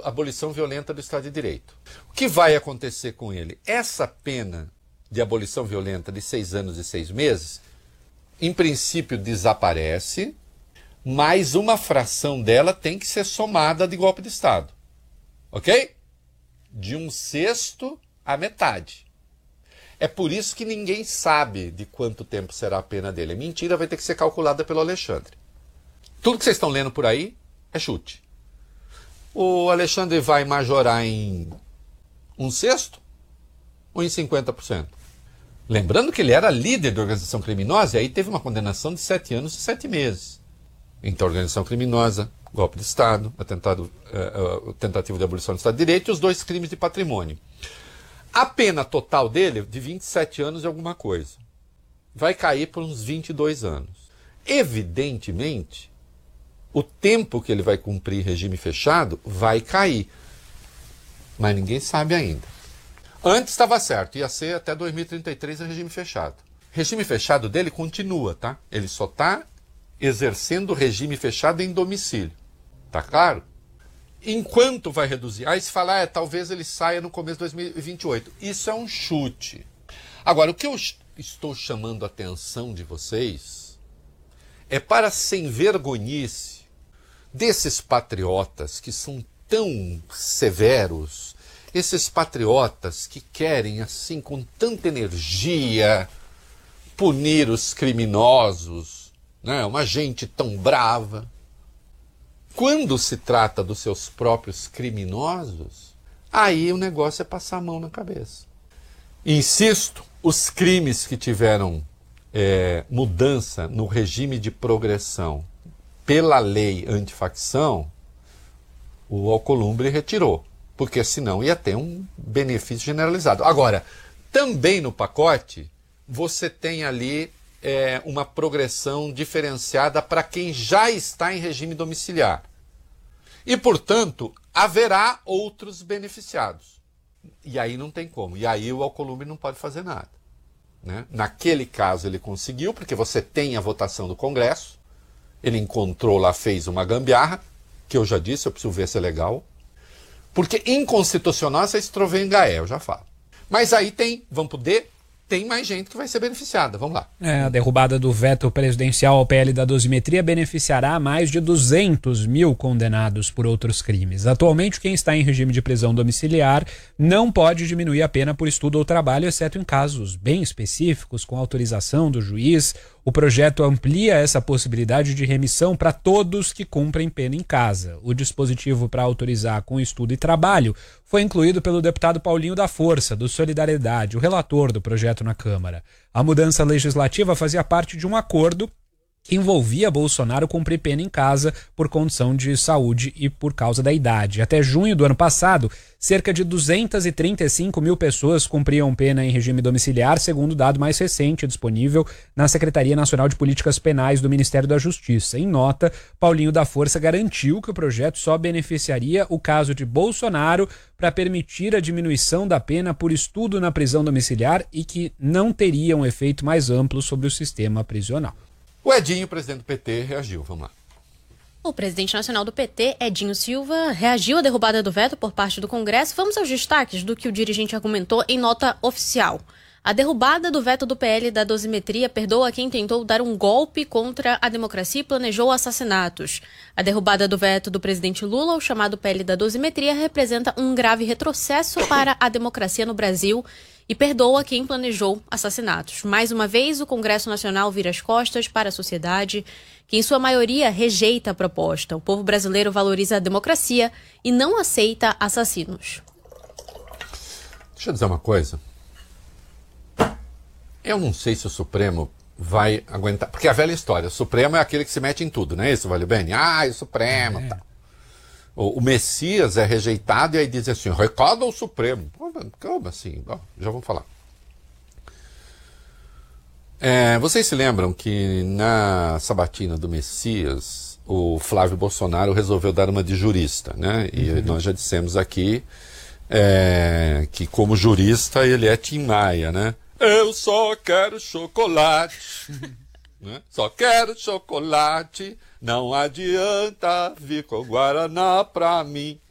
abolição violenta do Estado de Direito. O que vai acontecer com ele? Essa pena de abolição violenta de 6 anos e 6 meses, em princípio desaparece, mas uma fração dela tem que ser somada de golpe de Estado. Ok? De 1/6 à metade. É por isso que ninguém sabe de quanto tempo será a pena dele. É mentira, vai ter que ser calculada pelo Alexandre. Tudo que vocês estão lendo por aí é chute. O Alexandre vai majorar em 1/6 ou em 50%? Lembrando que ele era líder da organização criminosa e aí teve uma condenação de 7 anos e 7 meses. Então, organização criminosa, golpe de Estado, tentativa de abolição do Estado de Direito e os 2 crimes de patrimônio. A pena total dele, de 27 anos e alguma coisa, vai cair por uns 22 anos. Evidentemente, o tempo que ele vai cumprir regime fechado vai cair. Mas ninguém sabe ainda. Antes estava certo, ia ser até 2033 regime fechado. Regime fechado dele continua, tá? Ele só está exercendo o regime fechado em domicílio. Tá claro? Enquanto vai reduzir? Aí se falar, talvez ele saia no começo de 2028. Isso é um chute. Agora, o que eu estou chamando a atenção de vocês é para a sem vergonhice desses patriotas que são tão severos, esses patriotas que querem, assim, com tanta energia, punir os criminosos, né? Uma gente tão brava. Quando se trata dos seus próprios criminosos, aí o negócio é passar a mão na cabeça. Insisto, os crimes que tiveram mudança no regime de progressão pela lei antifacção, o Alcolumbre retirou, porque senão ia ter um benefício generalizado. Agora, também no pacote, você tem ali uma progressão diferenciada para quem já está em regime domiciliar. E, portanto, haverá outros beneficiados. E aí não tem como. E aí o Alcolumbre não pode fazer nada. Né? Naquele caso ele conseguiu, porque você tem a votação do Congresso, ele encontrou lá, fez uma gambiarra, que eu já disse, eu preciso ver se é legal. Porque inconstitucional essa estrovenga eu já falo. Mas aí tem mais gente que vai ser beneficiada. Vamos lá. A derrubada do veto presidencial ao PL da dosimetria beneficiará mais de 200 mil condenados por outros crimes. Atualmente, quem está em regime de prisão domiciliar não pode diminuir a pena por estudo ou trabalho, exceto em casos bem específicos, com autorização do juiz. O projeto amplia essa possibilidade de remissão para todos que cumprem pena em casa. O dispositivo para autorizar com estudo e trabalho foi incluído pelo deputado Paulinho da Força, do Solidariedade, o relator do projeto na Câmara. A mudança legislativa fazia parte de um acordo que envolvia Bolsonaro cumprir pena em casa por condição de saúde e por causa da idade. Até junho do ano passado, cerca de 235 mil pessoas cumpriam pena em regime domiciliar, segundo o dado mais recente disponível na Secretaria Nacional de Políticas Penais do Ministério da Justiça. Em nota, Paulinho da Força garantiu que o projeto só beneficiaria o caso de Bolsonaro para permitir a diminuição da pena por estudo na prisão domiciliar e que não teria um efeito mais amplo sobre o sistema prisional. O Edinho, presidente do PT, reagiu. Vamos lá. O presidente nacional do PT, Edinho Silva, reagiu à derrubada do veto por parte do Congresso. Vamos aos destaques do que o dirigente argumentou em nota oficial. A derrubada do veto do PL da dosimetria perdoa quem tentou dar um golpe contra a democracia e planejou assassinatos. A derrubada do veto do presidente Lula, o chamado PL da dosimetria, representa um grave retrocesso para a democracia no Brasil e perdoa quem planejou assassinatos. Mais uma vez, o Congresso Nacional vira as costas para a sociedade, que em sua maioria rejeita a proposta. O povo brasileiro valoriza a democracia e não aceita assassinos. Deixa eu dizer uma coisa. Eu não sei se o Supremo vai aguentar, porque a velha história, o Supremo é aquele que se mete em tudo, não é isso, Valeu Bene? O Supremo, tá. O Messias é rejeitado e aí diz assim, recado ao Supremo. Como assim? Bom, já vou falar. Vocês se lembram que na sabatina do Messias, o Flávio Bolsonaro resolveu dar uma de jurista, né? E nós já dissemos aqui que como jurista ele é Tim Maia, né? Eu só quero chocolate, né? Só quero chocolate, não adianta vir com Guaraná pra mim.